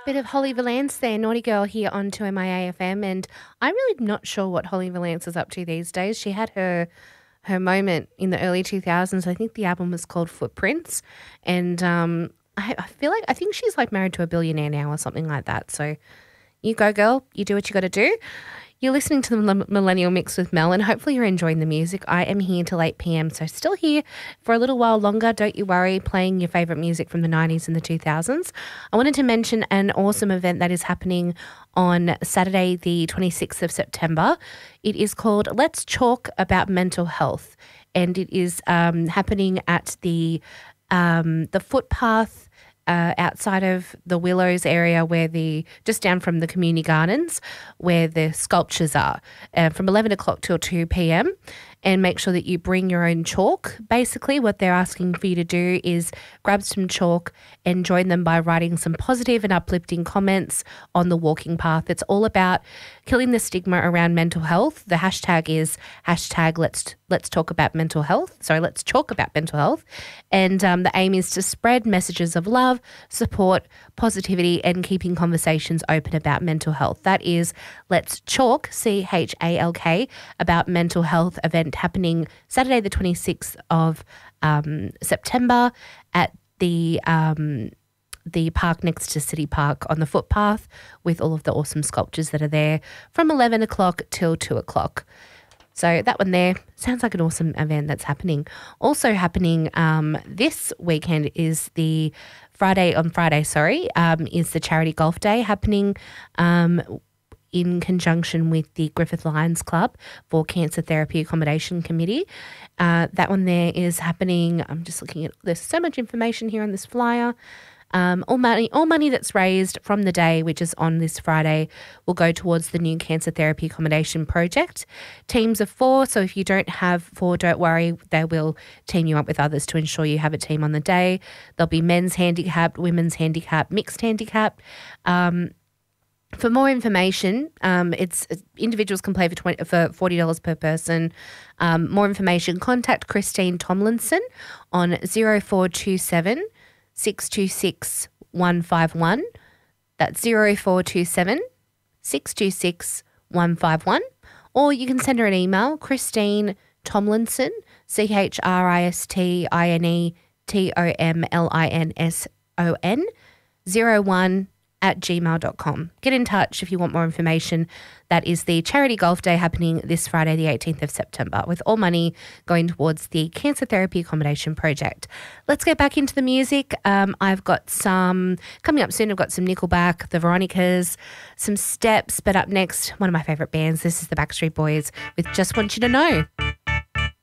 Bit of Holly Valance there, Naughty Girl here on 2MIA-FM, and I'm really not sure what Holly Valance is up to these days. She had her moment in the early 2000s. I think the album was called Footprints, and I think she's like married to a billionaire now or something like that. So you go, girl. You do what you got to do. You're listening to the Millennial Mix with Mel, and hopefully you're enjoying the music. I am here till 8 p.m, so still here for a little while longer. Don't you worry, playing your favourite music from the 90s and the 2000s. I wanted to mention an awesome event that is happening on Saturday, the 26th of September. It is called Let's Talk About Mental Health, and it is happening at the footpath outside of the Willows area, just down from the community gardens where the sculptures are, from 11 o'clock till 2 p.m. And make sure that you bring your own chalk. Basically, what they're asking for you to do is grab some chalk and join them by writing some positive and uplifting comments on the walking path. It's all about killing the stigma around mental health. The hashtag is Let's Talk About Mental Health. Sorry, Let's Talk About Mental Health. And the aim is to spread messages of love, support, positivity, and keeping conversations open about mental health. That is Let's Chalk, CHALK, about mental health event happening Saturday the 26th of September at the park next to City Park on the footpath with all of the awesome sculptures that are there from 11 o'clock till 2 o'clock. So that one there sounds like an awesome event that's happening. Also happening this weekend is is the Charity Golf Day happening in conjunction with the Griffith Lions Club for Cancer Therapy Accommodation Committee. That one there is happening. I'm just looking at, there's so much information here on this flyer. All money that's raised from the day, which is on this Friday, will go towards the new Cancer Therapy Accommodation Project. Teams of 4, so if you don't have 4, don't worry, they will team you up with others to ensure you have a team on the day. There'll be men's handicapped, women's handicapped, mixed handicapped. For more information, individuals can play for $40 per person. More information, contact Christine Tomlinson on 0427 626 151. That's 0427 626 151. Or you can send her an email, Christine Tomlinson, CHRISTINE TOMLINSON 01@gmail.com. Get in touch if you want more information. That is the Charity Golf Day happening this Friday, the 18th of September, with all money going towards the Cancer Therapy Accommodation Project. Let's get back into the music. I've got coming up soon, I've got some Nickelback, the Veronicas, some Steps, but up next, one of my favourite bands. This is the Backstreet Boys with Just Want You to Know.